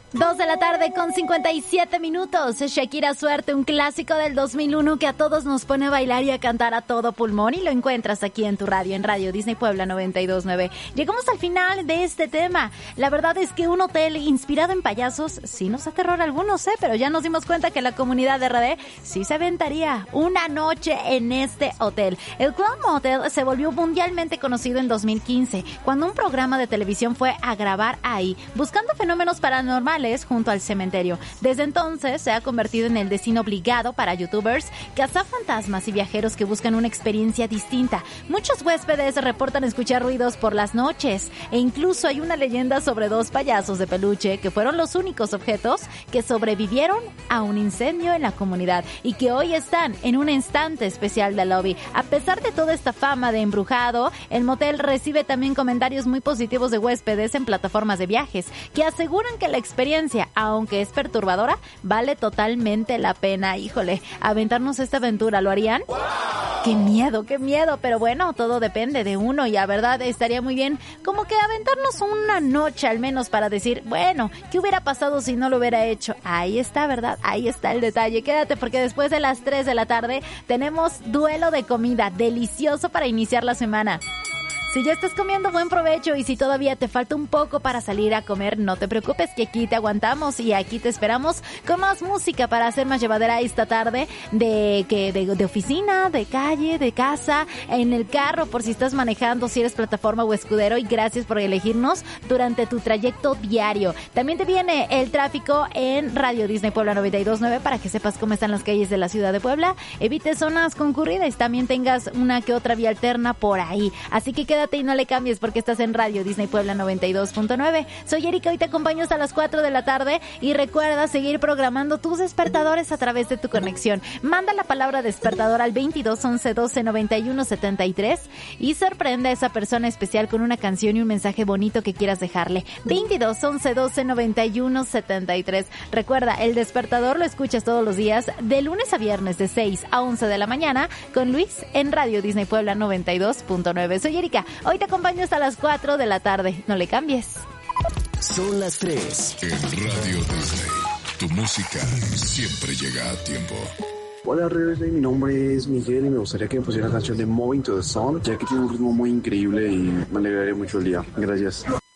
2 de la tarde con 57 minutos. Shakira Suerte, un clásico del 2001 que a todos nos pone a bailar y a cantar a todo pulmón, y lo encuentras aquí en tu radio, en Radio Disney Puebla 92.9. Llegamos al final de este tema. La verdad es que un hotel inspirado en payasos sí nos aterrora a algunos, pero ya nos dimos cuenta que la comunidad de RD sí se aventaría una noche en este hotel. El Clown Motel se volvió mundialmente conocido en 2015, cuando un programa de televisión fue a grabar ahí, buscando fenómenos paranormales junto al cementerio. Desde entonces se ha convertido en el destino obligado para youtubers, cazafantasmas y viajeros que buscan una experiencia distinta. Muchos huéspedes reportan escuchar ruidos por las noches, e incluso hay una leyenda sobre 2 payasos de peluche que fueron los únicos objetos que sobrevivieron a un incendio en la comunidad y que hoy están en un instante especial del lobby. A pesar de toda esta fama de embrujado, el motel recibe también comentarios muy positivos de huéspedes en plataformas de viajes que aseguran que la experiencia, aunque es perturbadora, vale totalmente la pena. Híjole, aventarnos esta aventura, ¿lo harían? ¡Wow! Qué miedo, pero bueno, todo depende de uno, y la verdad estaría muy bien como que aventarnos una noche al menos para decir, bueno, ¿qué hubiera pasado si no lo hubiera hecho? Ahí está, ¿verdad? Ahí está el detalle. Quédate, porque después de las 3 de la tarde tenemos duelo de comida delicioso para iniciar la semana. Si ya estás comiendo, buen provecho, y si todavía te falta un poco para salir a comer, no te preocupes, que aquí te aguantamos y aquí te esperamos con más música para hacer más llevadera esta tarde de oficina, de calle, de casa, en el carro, por si estás manejando, si eres plataforma o escudero, y gracias por elegirnos durante tu trayecto diario. También te viene el tráfico en Radio Disney Puebla 92.9 para que sepas cómo están las calles de la ciudad de Puebla, evites zonas concurridas, también tengas una que otra vía alterna por ahí. Así que quédate y no le cambies, porque estás en Radio Disney Puebla 92.9. Soy Erika, hoy te acompaño hasta las 4 de la tarde, y recuerda seguir programando tus despertadores a través de tu conexión. Manda la palabra despertador al 22 11 12 91 73 y sorprende a esa persona especial con una canción y un mensaje bonito que quieras dejarle. 22 11 12 91 73. Recuerda, el despertador lo escuchas todos los días de lunes a viernes de 6 a 11 de la mañana con Luis en Radio Disney Puebla 92.9. Soy Erika, hoy te acompaño hasta las 4 de la tarde. No le cambies. Son las 3. En Radio Disney, tu música siempre llega a tiempo. Hola, Radio Disney, mi nombre es Miguel y me gustaría que me pusiera la canción de Moving to the Sun, ya que tiene un ritmo muy increíble y me alegraría mucho el día. Gracias.